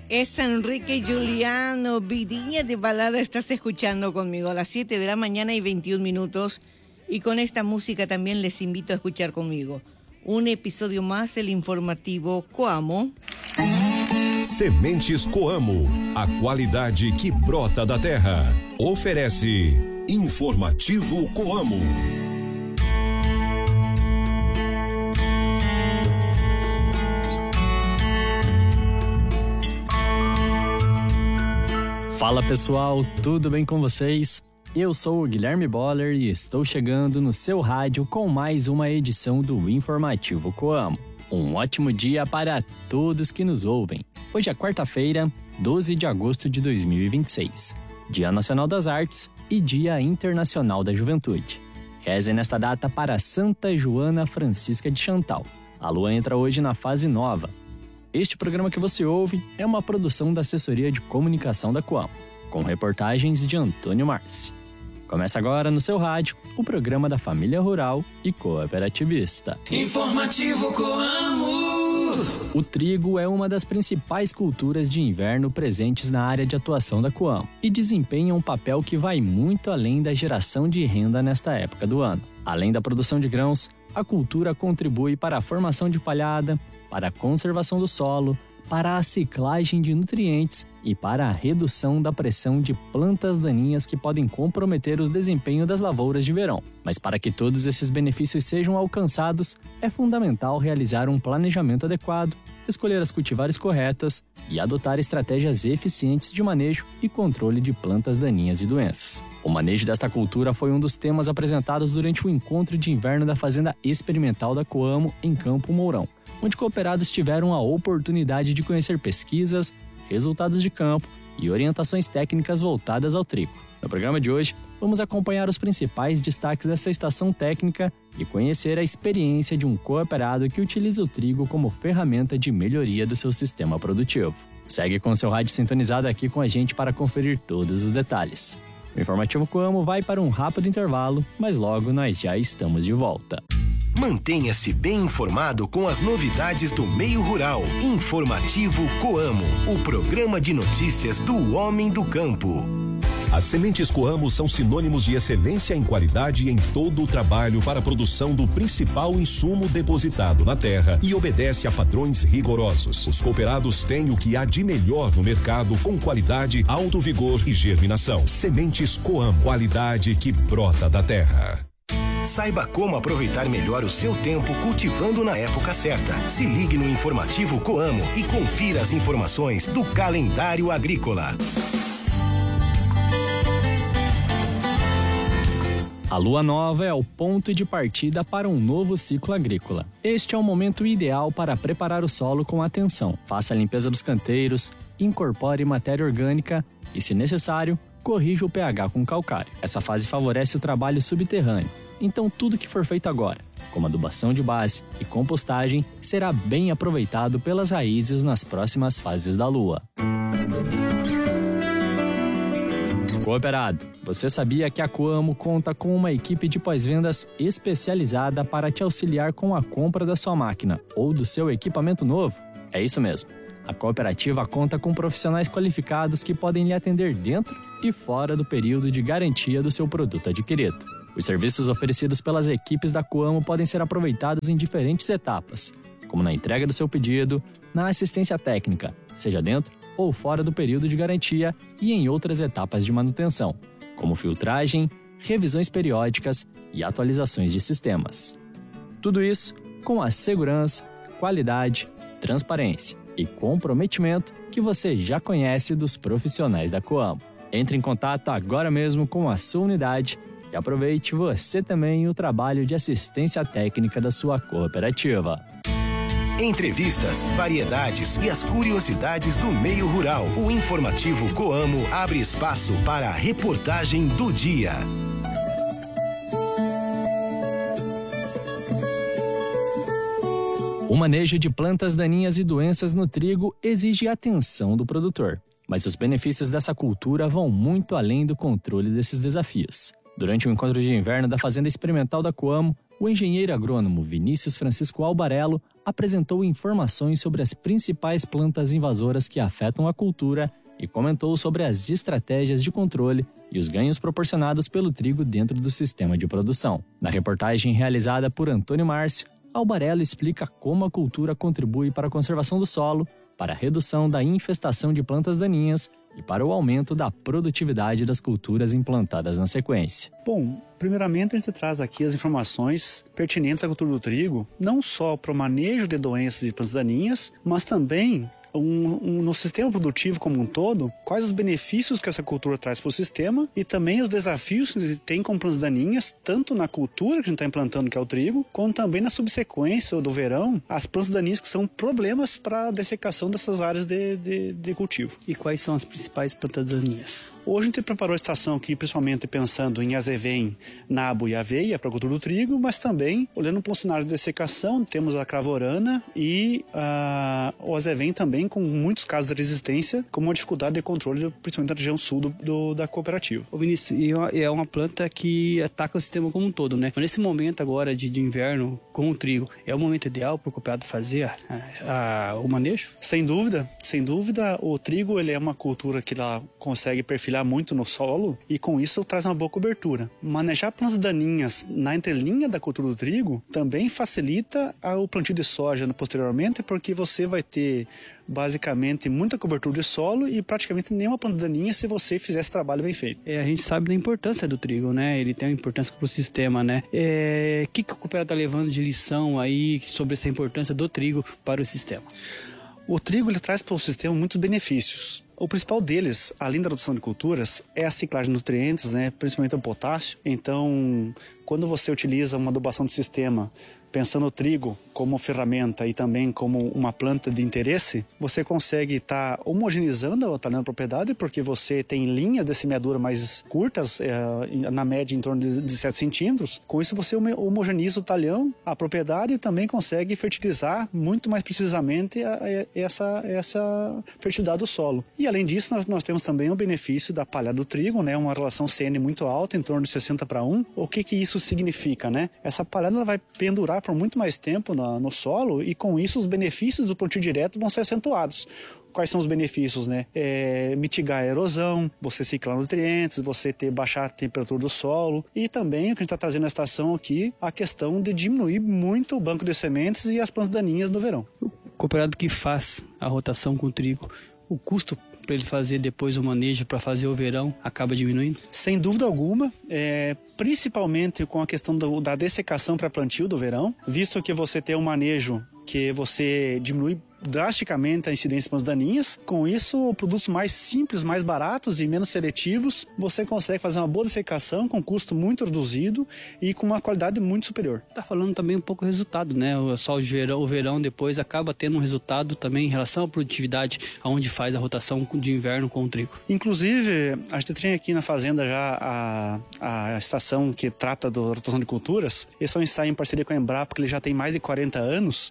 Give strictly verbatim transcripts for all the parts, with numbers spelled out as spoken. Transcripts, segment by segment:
Es Enrique Juliano, Vidinha de Balada, estás escuchando conmigo a las siete de la mañana y veintiún minutos. Y con esta música también les invito a escuchar conmigo un episodio más del informativo Coamo. Sementes Coamo, a qualidade que brota da terra. Oferece Informativo Coamo. Fala pessoal, tudo bem com vocês? Eu sou o Guilherme Boller e estou chegando no seu rádio com mais uma edição do Informativo Coamo. Um ótimo dia para todos que nos ouvem. Hoje é quarta-feira, doze de agosto de dois mil e vinte e seis, Dia Nacional das Artes e Dia Internacional da Juventude. Reze nesta data para Santa Joana Francisca de Chantal. A lua entra hoje na fase nova. Este programa que você ouve é uma produção da Assessoria de Comunicação da Coamo, com reportagens de Antônio Marci. Começa agora no seu rádio o programa da família rural e cooperativista. Informativo Coamo. O trigo é uma das principais culturas de inverno presentes na área de atuação da Coamo e desempenha um papel que vai muito além da geração de renda nesta época do ano. Além da produção de grãos, a cultura contribui para a formação de palhada, para a conservação do solo, para a ciclagem de nutrientes e para a redução da pressão de plantas daninhas que podem comprometer o desempenho das lavouras de verão. Mas para que todos esses benefícios sejam alcançados, é fundamental realizar um planejamento adequado, escolher as cultivares corretas e adotar estratégias eficientes de manejo e controle de plantas daninhas e doenças. O manejo desta cultura foi um dos temas apresentados durante o encontro de inverno da Fazenda Experimental da Coamo em Campo Mourão, onde cooperados tiveram a oportunidade de conhecer pesquisas, resultados de campo e orientações técnicas voltadas ao trigo. No programa de hoje, vamos acompanhar os principais destaques dessa estação técnica e conhecer a experiência de um cooperado que utiliza o trigo como ferramenta de melhoria do seu sistema produtivo. Segue com seu rádio sintonizado aqui com a gente para conferir todos os detalhes. O Informativo Coamo vai para um rápido intervalo, mas logo nós já estamos de volta. Mantenha-se bem informado com as novidades do meio rural. Informativo Coamo, o programa de notícias do homem do campo. As sementes Coamo são sinônimos de excelência em qualidade em todo o trabalho para a produção do principal insumo depositado na terra e obedece a padrões rigorosos. Os cooperados têm o que há de melhor no mercado com qualidade, alto vigor e germinação. Sementes Coamo, qualidade que brota da terra. Saiba como aproveitar melhor o seu tempo cultivando na época certa. Se ligue no Informativo Coamo e confira as informações do calendário agrícola. A lua nova é o ponto de partida para um novo ciclo agrícola. Este é o momento ideal para preparar o solo com atenção. Faça a limpeza dos canteiros, incorpore matéria orgânica e, se necessário, corrija o pH com calcário. Essa fase favorece o trabalho subterrâneo. Então tudo que for feito agora, como adubação de base e compostagem, será bem aproveitado pelas raízes nas próximas fases da lua. Cooperado, você sabia que a Coamo conta com uma equipe de pós-vendas especializada para te auxiliar com a compra da sua máquina ou do seu equipamento novo? É isso mesmo. A cooperativa conta com profissionais qualificados que podem lhe atender dentro e fora do período de garantia do seu produto adquirido. Os serviços oferecidos pelas equipes da Coamo podem ser aproveitados em diferentes etapas, como na entrega do seu pedido, na assistência técnica, seja dentro ou fora do período de garantia e em outras etapas de manutenção, como filtragem, revisões periódicas e atualizações de sistemas. Tudo isso com a segurança, qualidade, transparência e comprometimento que você já conhece dos profissionais da Coamo. Entre em contato agora mesmo com a sua unidade e aproveite você também o trabalho de assistência técnica da sua cooperativa. Entrevistas, variedades e as curiosidades do meio rural. O Informativo Coamo abre espaço para a reportagem do dia. O manejo de plantas daninhas e doenças no trigo exige atenção do produtor, mas os benefícios dessa cultura vão muito além do controle desses desafios. Durante o encontro de inverno da Fazenda Experimental da Coamo, o engenheiro agrônomo Vinícius Francisco Albarello apresentou informações sobre as principais plantas invasoras que afetam a cultura e comentou sobre as estratégias de controle e os ganhos proporcionados pelo trigo dentro do sistema de produção. Na reportagem realizada por Antônio Márcio, Albarello explica como a cultura contribui para a conservação do solo, para a redução da infestação de plantas daninhas e para o aumento da produtividade das culturas implantadas na sequência. Bom, primeiramente a gente traz aqui as informações pertinentes à cultura do trigo, não só para o manejo de doenças e plantas daninhas, mas também Um, um, no sistema produtivo como um todo, quais os benefícios que essa cultura traz para o sistema e também os desafios que tem com plantas daninhas, tanto na cultura que a gente está implantando, que é o trigo, como também na subsequência do verão, as plantas daninhas que são problemas para a dessecação dessas áreas de, de, de cultivo. E quais são as principais plantas daninhas? Hoje a gente preparou a estação aqui, principalmente pensando em azevém, nabo e aveia para a cultura do trigo, mas também, olhando para um cenário de dessecação, temos a cravorana e uh, o azevém também com muitos casos de resistência, como uma dificuldade de controle, principalmente na região sul do, do, da cooperativa. Ô Vinícius, e é uma planta que ataca o sistema como um todo, né? Mas nesse momento agora de, de inverno com o trigo, é o momento ideal para o cooperado fazer a, a, o manejo? Sem dúvida, sem dúvida, o trigo ele é uma cultura que ela consegue perfilar muito no solo e com isso traz uma boa cobertura. Manejar plantas daninhas na entrelinha da cultura do trigo também facilita o plantio de soja posteriormente, porque você vai ter basicamente muita cobertura de solo e praticamente nenhuma planta daninha se você fizer esse trabalho bem feito. É, a gente sabe da importância do trigo, né? Ele tem uma importância para o sistema, né? É, o que, que o cooperado está levando de lição aí sobre essa importância do trigo para o sistema? O trigo ele traz para o sistema muitos benefícios. O principal deles, além da redução de culturas, é a ciclagem de nutrientes, né? Principalmente o potássio. Então, quando você utiliza uma adubação do sistema, pensando o trigo como ferramenta e também como uma planta de interesse, você consegue estar tá homogeneizando o tamanho da propriedade, porque você tem linhas de semeadura mais curtas, é, na média em torno de dezessete centímetros. Com isso você homogeneiza o talhão, a propriedade, e também consegue fertilizar muito mais precisamente a, a, essa, essa fertilidade do solo. E além disso, nós, nós temos também o benefício da palhada do trigo, né? Uma relação C N muito alta, em torno de sessenta para um. O que que isso significa, né? Essa palhada ela vai pendurar por muito mais tempo na, no solo e com isso os benefícios do plantio direto vão ser acentuados. Quais são os benefícios, né? É, mitigar a erosão, você ciclar nutrientes, você ter baixar a temperatura do solo e também o que a gente está trazendo na estação aqui, a questão de diminuir muito o banco de sementes e as plantas daninhas no verão. O cooperado que faz a rotação com o trigo, o custo para ele fazer depois o manejo para fazer o verão acaba diminuindo? Sem dúvida alguma, é, principalmente com a questão do, da dessecação para plantio do verão, visto que você tem um manejo que você diminui drasticamente a incidência de plantas daninhas. Com isso, produtos mais simples, mais baratos e menos seletivos, você consegue fazer uma boa dessecação com custo muito reduzido e com uma qualidade muito superior. Tá falando também um pouco do resultado, né? Só o verão, o verão depois acaba tendo um resultado também em relação à produtividade, aonde faz a rotação de inverno com o trigo. Inclusive, a gente tem aqui na fazenda já a, a estação que trata da rotação de culturas. Esse é um ensaio em parceria com a Embrapa, porque ele já tem mais de quarenta anos.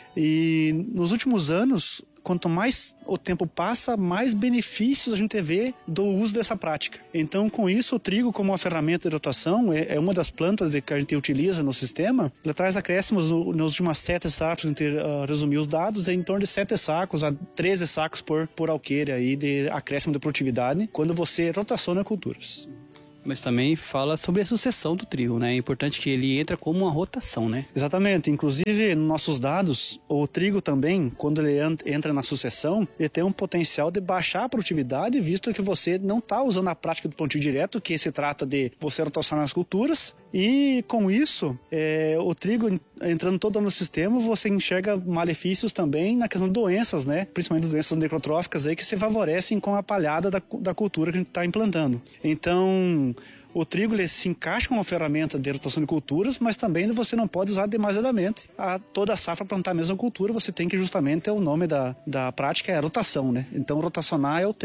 E nos últimos anos, quanto mais o tempo passa, mais benefícios a gente vê do uso dessa prática. Então, com isso, o trigo como uma ferramenta de rotação é, é uma das plantas de, que a gente utiliza no sistema. Ela traz acréscimos no, nas últimas sete safras, a gente uh, resumiu os dados, é em torno de sete sacos a treze sacos por, por alqueire aí de acréscimo de produtividade quando você rotaciona culturas. Mas também fala sobre a sucessão do trigo, né? É importante que ele entre como uma rotação, né? Exatamente. Inclusive, nos nossos dados, o trigo também, quando ele entra na sucessão, ele tem um potencial de baixar a produtividade, visto que você não está usando a prática do plantio direto, que se trata de você rotacionar as culturas. E com isso, é, o trigo entrando todo no sistema, você enxerga malefícios também na questão de doenças, né? Principalmente doenças necrotróficas aí, que se favorecem com a palhada da, da cultura que a gente está implantando. Então, o trigo ele se encaixa como uma ferramenta de rotação de culturas, mas também você não pode usar demasiadamente. A, toda a safra plantar a mesma cultura, você tem que justamente, é o nome da, da prática é rotação, né? Então rotacionar é o termo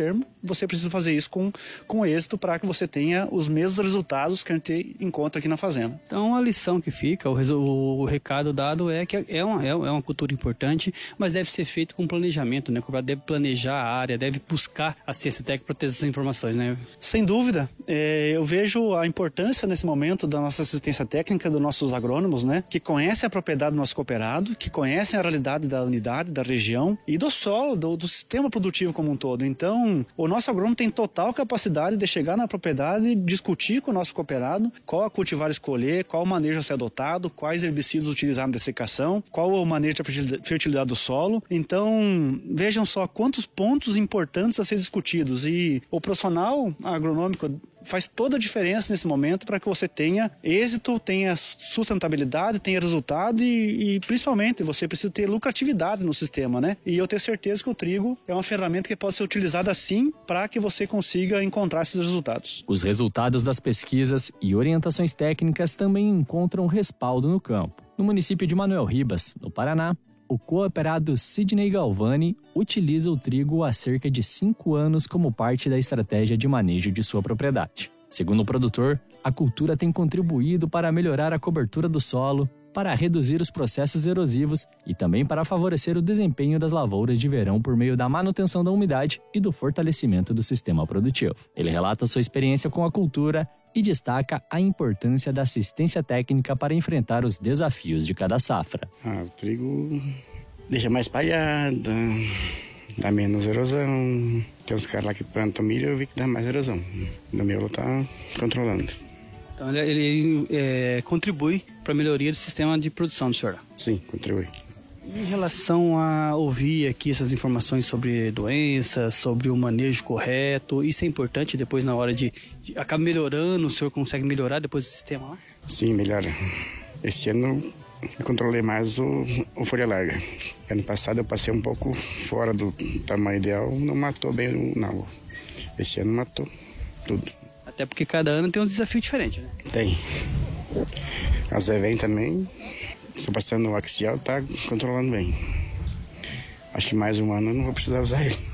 você precisa fazer isso com, com êxito para que você tenha os mesmos resultados que a gente encontra aqui na fazenda. Então a lição que fica, o, o recado dado é que é uma, é uma cultura importante, mas deve ser feito com planejamento, né? O cooperado deve planejar a área, deve buscar a ciência técnica para ter essas informações, né? Sem dúvida, é, eu vejo a importância nesse momento da nossa assistência técnica, dos nossos agrônomos, né? Que conhecem a propriedade do nosso cooperado, que conhecem a realidade da unidade, da região e do solo, do, do sistema produtivo como um todo. Então, o nosso agrônomo tem total capacidade de chegar na propriedade e discutir com o nosso cooperado qual a cultivar escolher, qual o manejo a ser adotado, quais herbicidas utilizar na dessecação, qual o manejo da fertilidade do solo. Então, vejam só quantos pontos importantes a ser discutidos, e o profissional agronômico faz toda a diferença nesse momento para que você tenha êxito, tenha sustentabilidade, tenha resultado e, e principalmente você precisa ter lucratividade no sistema, né? E eu tenho certeza que o trigo é uma ferramenta que pode ser utilizada assim para que você consiga encontrar esses resultados. Os resultados das pesquisas e orientações técnicas também encontram respaldo no campo. No município de Manoel Ribas, no Paraná, o cooperado Sidney Galvani utiliza o trigo há cerca de cinco anos como parte da estratégia de manejo de sua propriedade. Segundo o produtor, a cultura tem contribuído para melhorar a cobertura do solo, para reduzir os processos erosivos e também para favorecer o desempenho das lavouras de verão por meio da manutenção da umidade e do fortalecimento do sistema produtivo. Ele relata sua experiência com a cultura e destaca a importância da assistência técnica para enfrentar os desafios de cada safra. Ah, o trigo deixa mais palhada, dá menos erosão. Tem uns caras lá que plantam milho, eu vi que dá mais erosão. No meu tá controlando. Então ele, ele é, contribui para a melhoria do sistema de produção do senhor? Sim, contribui. Em relação a ouvir aqui essas informações sobre doenças, sobre o manejo correto, isso é importante depois na hora de, de acaba melhorando, o senhor consegue melhorar depois do sistema lá? Sim, melhora. Esse ano eu controlei mais o, o folha larga. Ano passado eu passei um pouco fora do tamanho ideal, não matou bem o nabo. Esse ano matou tudo. Até porque cada ano tem um desafio diferente, né? Tem. A Zé vem também. Estou passando o axial, tá controlando bem. Acho que mais um ano eu não vou precisar usar ele.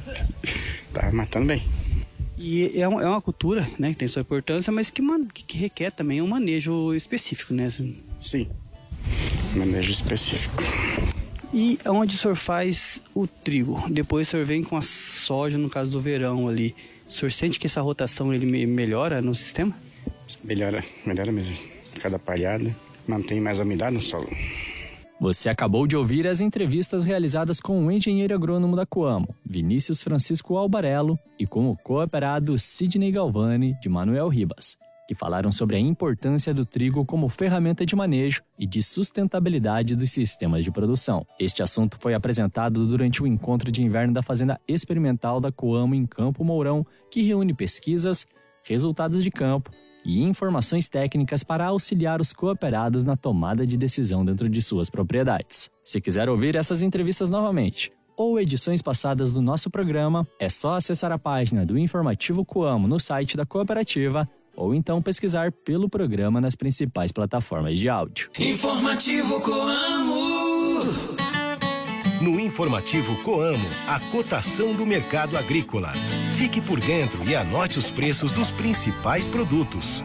Tá matando bem. E é uma, é uma cultura, né, que tem sua importância, mas que, man, que requer também um manejo específico, né? Sim, manejo específico. E onde o senhor faz o trigo? Depois o senhor vem com a soja, no caso do verão ali. O senhor sente que essa rotação ele melhora no sistema? Melhora, melhora mesmo. Cada palhada mantém mais a umidade no solo. Você acabou de ouvir as entrevistas realizadas com o engenheiro agrônomo da Coamo, Vinícius Francisco Albarello, e com o cooperado Sidney Galvani, de Manoel Ribas, que falaram sobre a importância do trigo como ferramenta de manejo e de sustentabilidade dos sistemas de produção. Este assunto foi apresentado durante o encontro de inverno da Fazenda Experimental da Coamo em Campo Mourão, que reúne pesquisas, resultados de campo e informações técnicas para auxiliar os cooperados na tomada de decisão dentro de suas propriedades. Se quiser ouvir essas entrevistas novamente ou edições passadas do nosso programa, é só acessar a página do Informativo Coamo no site da cooperativa ou então pesquisar pelo programa nas principais plataformas de áudio. Informativo Coamo. No Informativo Coamo, a cotação do mercado agrícola. Fique por dentro e anote os preços dos principais produtos.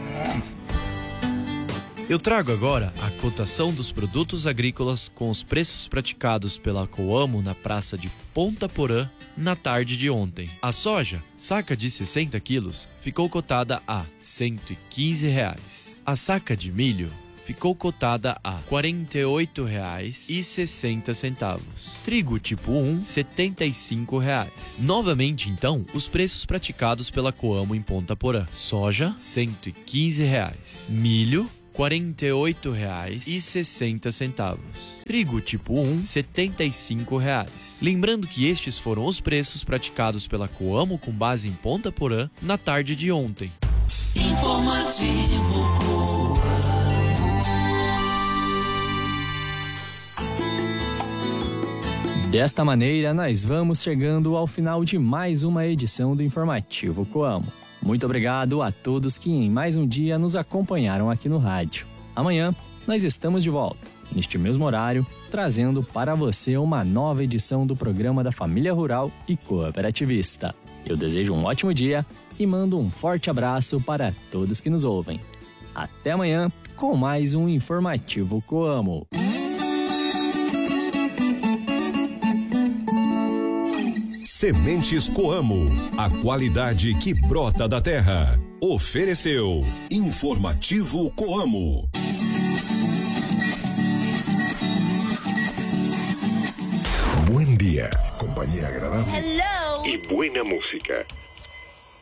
Eu trago agora a cotação dos produtos agrícolas com os preços praticados pela Coamo na praça de Ponta Porã na tarde de ontem. A soja, saca de sessenta quilos, ficou cotada a cento e quinze reais. A saca de milho ficou cotada a quarenta e oito reais e sessenta centavos. Trigo tipo um, setenta e cinco reais. Novamente, então, os preços praticados pela Coamo em Ponta Porã. Soja, cento e quinze reais. Milho, quarenta e oito reais e sessenta centavos. Trigo tipo um, setenta e cinco reais. Lembrando que estes foram os preços praticados pela Coamo com base em Ponta Porã na tarde de ontem. Informativo Coamo. Desta maneira, nós vamos chegando ao final de mais uma edição do Informativo Coamo. Muito obrigado a todos que em mais um dia nos acompanharam aqui no rádio. Amanhã, nós estamos de volta, neste mesmo horário, trazendo para você uma nova edição do programa da Família Rural e Cooperativista. Eu desejo um ótimo dia e mando um forte abraço para todos que nos ouvem. Até amanhã com mais um Informativo Coamo. Sementes Coamo, a qualidade que brota da terra. Ofereceu Informativo Coamo. Buen día, compañía agradable. Hello. Y buena música.